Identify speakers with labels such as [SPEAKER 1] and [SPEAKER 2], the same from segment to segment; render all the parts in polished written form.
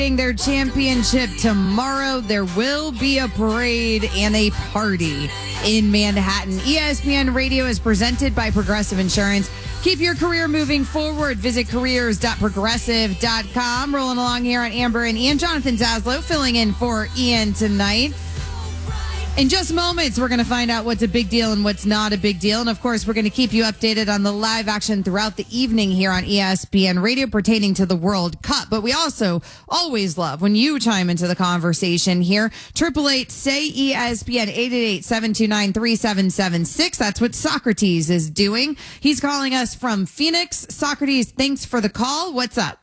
[SPEAKER 1] Their championship tomorrow. There will be a parade and a party in Manhattan. ESPN Radio is presented by Progressive Insurance. Keep your career moving forward. Visit careers.progressive.com. Rolling along here on Amber and Ian. Jonathan Zaslow filling in for Ian tonight. In just moments, we're going to find out what's a big deal and what's not a big deal. And, of course, we're going to keep you updated on the live action throughout the evening here on ESPN Radio pertaining to the World Cup. But we also always love when you chime into the conversation here. 888-SAY-ESPN, 888-729-3776. That's what Socrates is doing. He's calling us from Phoenix. Socrates, thanks for the call. What's up?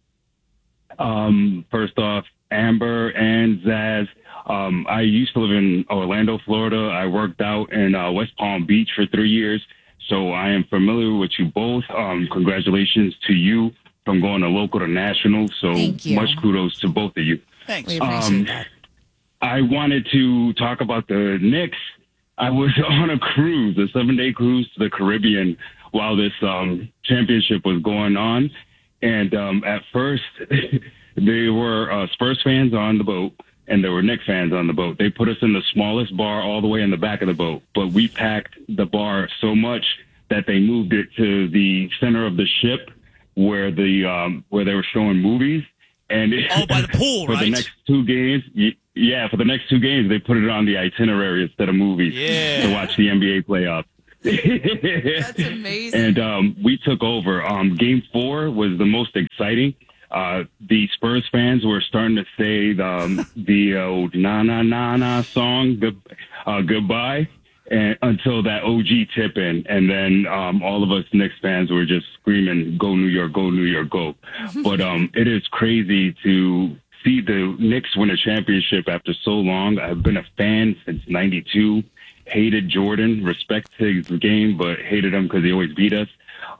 [SPEAKER 2] First off, Amber and Zaz. I used to live in Orlando, Florida. I worked out in West Palm Beach for 3 years, so I am familiar with you both. Congratulations to you from going to local to national. So much kudos to both of you.
[SPEAKER 3] Thanks.
[SPEAKER 1] We appreciate that.
[SPEAKER 2] I wanted to talk about the Knicks. I was on a cruise, a 7-day cruise to the Caribbean while this championship was going on. And at first, there were Spurs fans on the boat. And there were Knicks fans on the boat. They put us in the smallest bar all the way in the back of the boat. But we packed the bar so much that they moved it to the center of the ship where they were showing movies. And
[SPEAKER 3] by the pool,
[SPEAKER 2] for
[SPEAKER 3] right?
[SPEAKER 2] the next 2 games, for the next 2 games, they put it on the itinerary instead of movies to watch the NBA playoffs.
[SPEAKER 1] That's amazing.
[SPEAKER 2] And we took over. Game 4 was the most exciting. The Spurs fans were starting to say the old na na na na song goodbye, and until that OG tip in, and then all of us Knicks fans were just screaming "Go New York, go New York, go!" But it is crazy to see the Knicks win a championship after so long. I've been a fan since '92. Hated Jordan, respect his game, but hated him because he always beat us.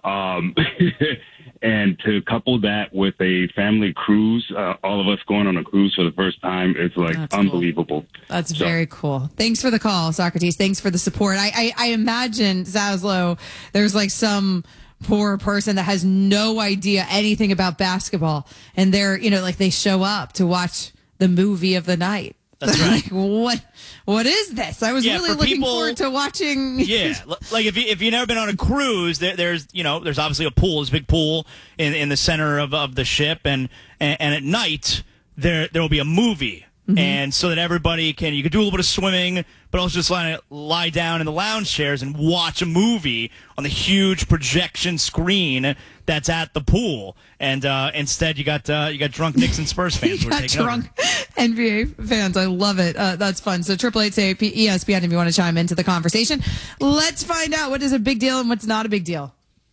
[SPEAKER 2] And to couple that with a family cruise, all of us going on a cruise for the first time, it's
[SPEAKER 1] That's
[SPEAKER 2] unbelievable.
[SPEAKER 1] Cool. That's very cool. Thanks for the call, Socrates. Thanks for the support. I imagine, Zaslow, there's like some poor person that has no idea anything about basketball. And they're, they show up to watch the movie of the night.
[SPEAKER 3] That's right.
[SPEAKER 1] What is this? I was really looking forward to watching.
[SPEAKER 3] Yeah, like if you've never been on a cruise, there's obviously a pool, there's a big pool in the center of the ship, and at night there will be a movie, and so that everybody you can do a little bit of swimming, but also just lie down in the lounge chairs and watch a movie on the huge projection screen that's at the pool. And instead, you got drunk Knicks and Spurs fans who are taking
[SPEAKER 1] drunk NBA fans. I love it. That's fun. So 888-ESPN if you want to chime into the conversation. Let's find out what is a big deal and what's not a big deal.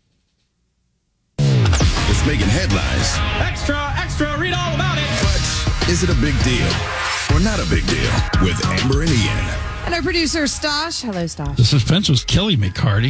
[SPEAKER 4] It's making headlines.
[SPEAKER 5] Extra, read all about it.
[SPEAKER 4] But is it a big deal or not a big deal with Amber and Ian?
[SPEAKER 1] And our producer, Stosh. Hello, Stosh.
[SPEAKER 6] The suspense was killing me, Cardi.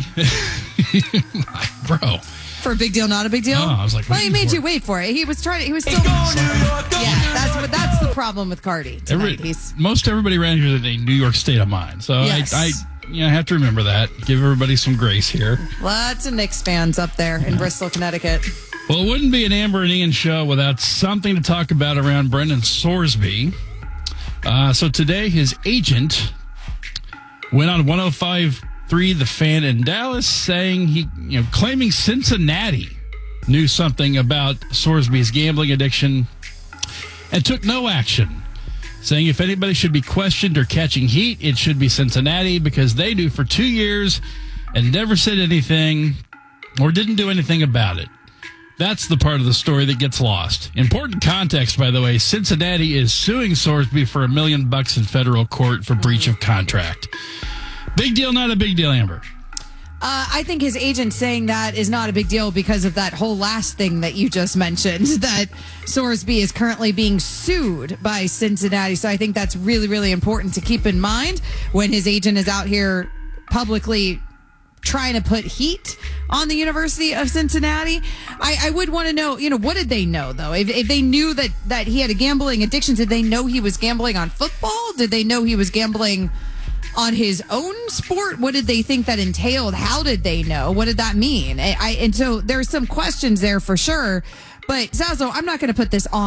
[SPEAKER 6] Bro.
[SPEAKER 1] For a big deal, not a big deal?
[SPEAKER 6] Oh, I was like,
[SPEAKER 1] well, he made you wait for it. He was still.
[SPEAKER 5] Go New York,
[SPEAKER 1] Yeah, that's the problem with Cardi tonight.
[SPEAKER 6] Most everybody around here is in a New York state of mind. So
[SPEAKER 1] yes.
[SPEAKER 6] I have to remember that. Give everybody some grace here.
[SPEAKER 1] Lots of Knicks fans up there in Bristol, Connecticut.
[SPEAKER 6] Well, it wouldn't be an Amber and Ian show without something to talk about around Brendan Sorsby. So today, his agent went on 105.3 The Fan in Dallas, saying claiming Cincinnati knew something about Sorsby's gambling addiction and took no action, saying if anybody should be questioned or catching heat, it should be Cincinnati because they knew for 2 years and never said anything or didn't do anything about it. That's the part of the story that gets lost. Important context, by the way, Cincinnati is suing Sorsby for $1 million in federal court for breach of contract. Big deal, not a big deal, Amber?
[SPEAKER 1] I think his agent saying that is not a big deal because of that whole last thing that you just mentioned, that Sorsby is currently being sued by Cincinnati. So I think that's really, really important to keep in mind when his agent is out here publicly trying to put heat on the University of Cincinnati. I would want to know, what did they know, though? If they knew that he had a gambling addiction, did they know he was gambling on football? Did they know he was gambling on his own sport? What did they think that entailed? How did they know? What did that mean? And so there's some questions there for sure. But Zazo, I'm not going to put this on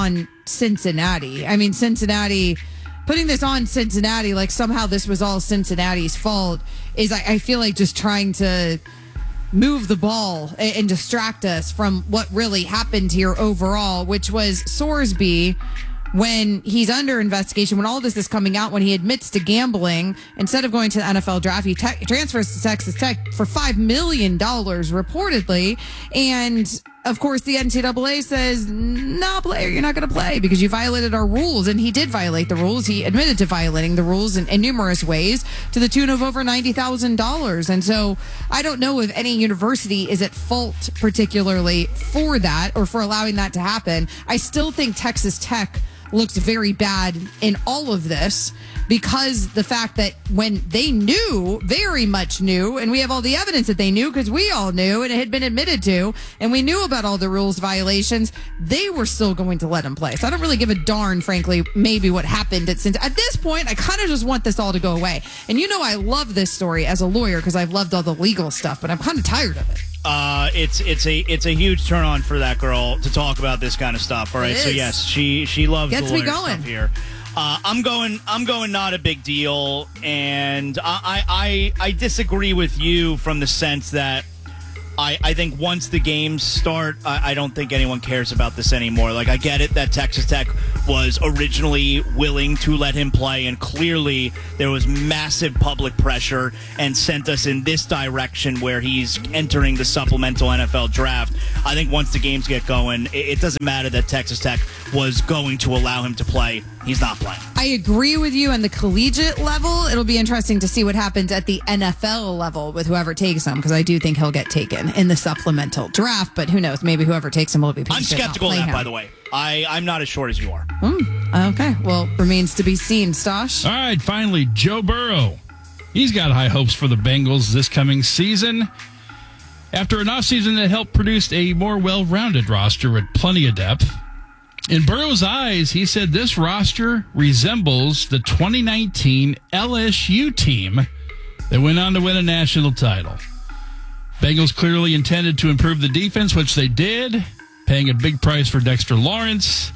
[SPEAKER 1] Cincinnati. I mean, Cincinnati, putting this on Cincinnati, like somehow this was all Cincinnati's fault, is I feel like just trying to move the ball and distract us from what really happened here overall, which was Sorsby, when he's under investigation, when all this is coming out, when he admits to gambling, instead of going to the NFL draft, he transfers to Texas Tech for $5 million reportedly. And of course, the NCAA says, nah, player, you're not going to play because you violated our rules. And he did violate the rules. He admitted to violating the rules in numerous ways to the tune of over $90,000. And so I don't know if any university is at fault particularly for that or for allowing that to happen. I still think Texas Tech looks very bad in all of this because the fact that when they knew, very much knew, and we have all the evidence that they knew because we all knew and it had been admitted to, and we knew about all the rules violations, they were still going to let him play. So I don't really give a darn, frankly, maybe what happened at this point. I kind of just want this all to go away. And you know I love this story as a lawyer because I've loved all the legal stuff, but I'm kind of tired of it.
[SPEAKER 3] It's a huge turn on for that girl to talk about this kind of stuff. All right, so yes, she loves
[SPEAKER 1] Gets
[SPEAKER 3] the lawyer
[SPEAKER 1] me going.
[SPEAKER 3] stuff here. I'm going not a big deal, and I disagree with you from the sense that I think once the games start, I don't think anyone cares about this anymore. Like, I get it that Texas Tech was originally willing to let him play, and clearly there was massive public pressure and sent us in this direction where he's entering the supplemental NFL draft. I think once the games get going, it doesn't matter that Texas Tech was going to allow him to play. He's not playing.
[SPEAKER 1] I agree with you on the collegiate level. It'll be interesting to see what happens at the NFL level with whoever takes him, because I do think he'll get taken in the supplemental draft, but who knows? Maybe whoever takes him will be patient.
[SPEAKER 3] I'm skeptical of that, by the way. I'm not as short as you are.
[SPEAKER 1] Okay, well, remains to be seen, Stosh.
[SPEAKER 6] All right, finally, Joe Burrow. He's got high hopes for the Bengals this coming season. After an offseason that helped produce a more well-rounded roster with plenty of depth, in Burrow's eyes, he said this roster resembles the 2019 LSU team that went on to win a national title. Bengals clearly intended to improve the defense, which they did, paying a big price for Dexter Lawrence.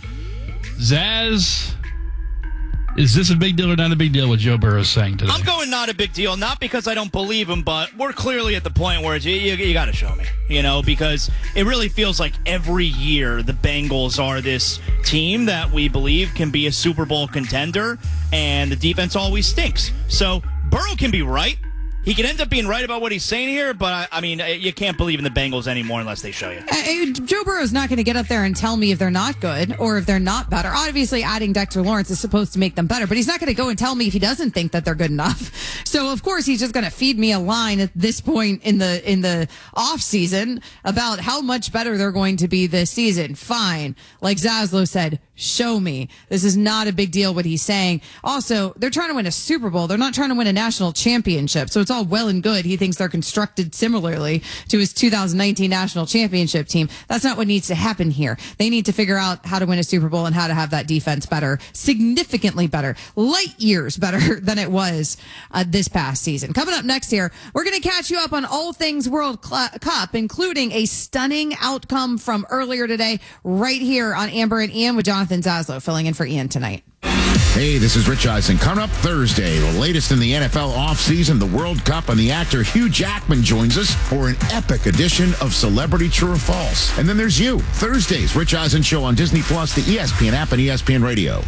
[SPEAKER 6] Zaz, is this a big deal or not a big deal, what Joe Burrow is saying today?
[SPEAKER 3] I'm going not a big deal, not because I don't believe him, but we're clearly at the point where it's, you got to show me, because it really feels like every year the Bengals are this team that we believe can be a Super Bowl contender, and the defense always stinks. So Burrow can be right. He could end up being right about what he's saying here, but, I mean, you can't believe in the Bengals anymore unless they show you.
[SPEAKER 1] Joe Burrow's not going to get up there and tell me if they're not good or if they're not better. Obviously, adding Dexter Lawrence is supposed to make them better, but he's not going to go and tell me if he doesn't think that they're good enough. So, of course, he's just going to feed me a line at this point in the off season about how much better they're going to be this season. Fine. Like Zaslow said, show me. This is not a big deal what he's saying. Also, they're trying to win a Super Bowl. They're not trying to win a national championship. So it's all well and good. He thinks they're constructed similarly to his 2019 national championship team. That's not what needs to happen here. They need to figure out how to win a Super Bowl and how to have that defense better, significantly better, light years better than it was this past season. Coming up next here, we're going to catch you up on all things World Cup, including a stunning outcome from earlier today, right here on Amber and Ian with Jonathan Zaslow filling in for Ian tonight.
[SPEAKER 7] Hey, this is Rich Eisen. Coming up Thursday, the latest in the NFL offseason, the World Cup, and the actor Hugh Jackman joins us for an epic edition of Celebrity True or False. And then there's you. Thursday's Rich Eisen Show on Disney+, the ESPN app, and ESPN Radio.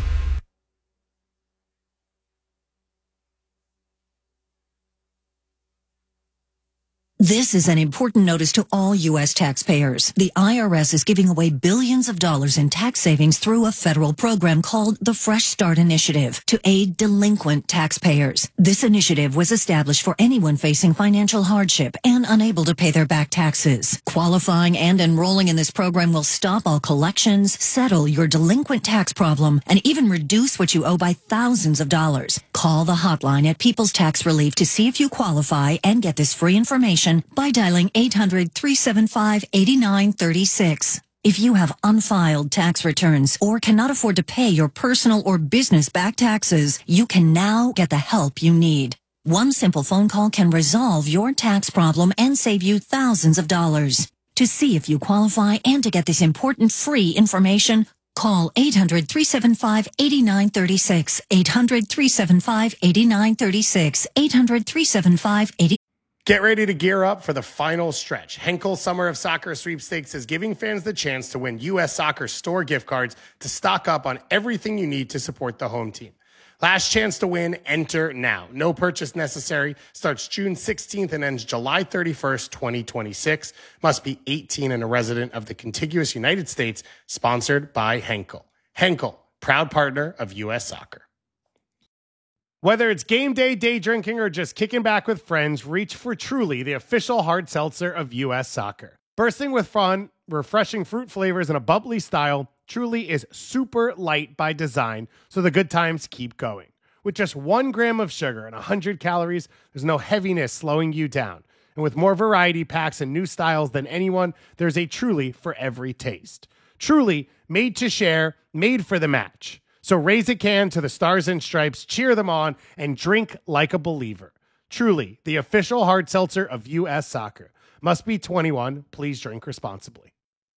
[SPEAKER 8] This is an important notice to all U.S. taxpayers. The IRS is giving away billions of dollars in tax savings through a federal program called the Fresh Start Initiative to aid delinquent taxpayers. This initiative was established for anyone facing financial hardship and unable to pay their back taxes. Qualifying and enrolling in this program will stop all collections, settle your delinquent tax problem, and even reduce what you owe by thousands of dollars. Call the hotline at People's Tax Relief to see if you qualify and get this free information by dialing 800-375-8936. If you have unfiled tax returns or cannot afford to pay your personal or business back taxes, you can now get the help you need. One simple phone call can resolve your tax problem and save you thousands of dollars. To see if you qualify and to get this important free information, Call 800-375-8936. 800-375-8936. 800-375-8936.
[SPEAKER 9] Get ready to gear up for the final stretch. Henkel Summer of Soccer Sweepstakes is giving fans the chance to win U.S. Soccer store gift cards to stock up on everything you need to support the home team. Last chance to win, enter now. No purchase necessary. Starts June 16th and ends July 31st, 2026. Must be 18 and a resident of the contiguous United States. Sponsored by Henkel. Henkel, proud partner of U.S. Soccer. Whether it's game day, day drinking, or just kicking back with friends, reach for Truly, the official hard seltzer of U.S. Soccer. Bursting with fun, refreshing fruit flavors, and a bubbly style, Truly is super light by design, so the good times keep going. With just 1 gram of sugar and 100 calories, there's no heaviness slowing you down. And with more variety packs and new styles than anyone, there's a Truly for every taste. Truly, made to share, made for the match. So raise a can to the Stars and Stripes, cheer them on, and drink like a believer. Truly, the official hard seltzer of U.S. Soccer. Must be 21. Please drink responsibly.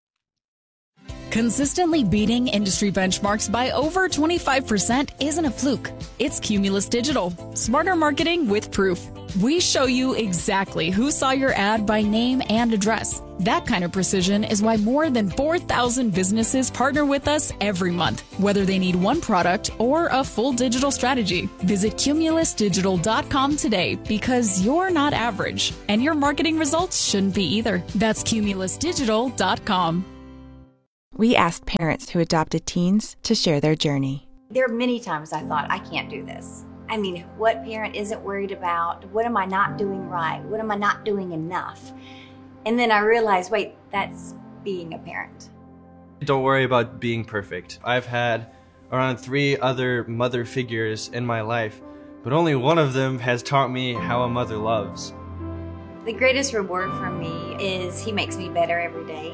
[SPEAKER 10] Consistently beating industry benchmarks by over 25% isn't a fluke. It's Cumulus Digital. Smarter marketing with proof. We show you exactly who saw your ad by name and address. That kind of precision is why more than 4,000 businesses partner with us every month, whether they need one product or a full digital strategy. Visit cumulusdigital.com today because you're not average, and your marketing results shouldn't be either. That's cumulusdigital.com.
[SPEAKER 11] We asked parents who adopted teens to share their journey.
[SPEAKER 12] There are many times I thought, I can't do this. I mean, what parent isn't worried about, what am I not doing right? What am I not doing enough? And then I realized, wait, that's being a parent.
[SPEAKER 13] Don't worry about being perfect. I've had around 3 other mother figures in my life, but only one of them has taught me how a mother loves.
[SPEAKER 12] The greatest reward for me is he makes me better every day.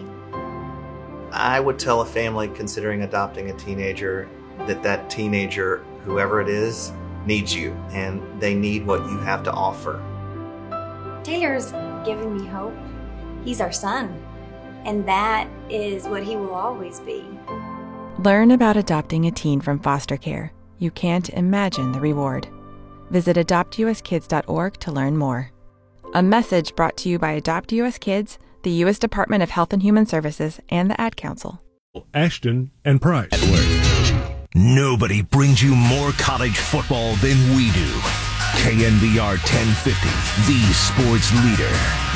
[SPEAKER 14] I would tell a family considering adopting a teenager that teenager, whoever it is, needs you, and they need what you have to offer.
[SPEAKER 12] Taylor's giving me hope. He's our son, and that is what he will always be.
[SPEAKER 11] Learn about adopting a teen from foster care. You can't imagine the reward. Visit adoptuskids.org to learn more. A message brought to you by Adopt US Kids, the U.S. Department of Health and Human Services, and the Ad Council.
[SPEAKER 15] Ashton and Price.
[SPEAKER 4] Nobody brings you more college football than we do. KNBR 1050, the sports leader.